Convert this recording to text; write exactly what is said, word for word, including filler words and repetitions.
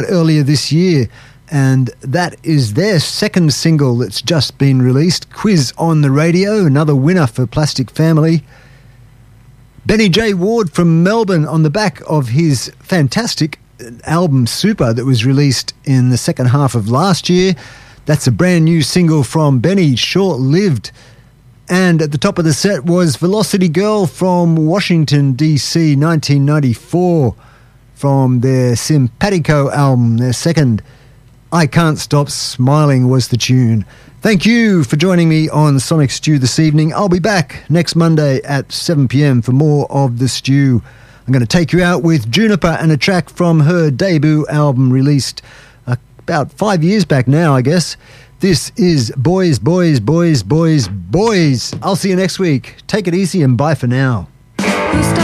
earlier this year, and that is their second single that's just been released, Quiz on the Radio, another winner for Plastic Family. Benny J. Ward from Melbourne on the back of his fantastic album Super that was released in the second half of last year. That's a brand new single from Benny, Short-Lived. And at the top of the set was Velocity Girl from Washington, D C, nineteen ninety-four, from their Simpatico album, their second. I Can't Stop Smiling was the tune. Thank you for joining me on Sonic Stew this evening. I'll be back next Monday at seven p.m. for more of The Stew. I'm going to take you out with Juniper and a track from her debut album released uh, about five years back now, I guess. This is Boys, Boys, Boys, Boys, Boys. I'll see you next week. Take it easy and bye for now.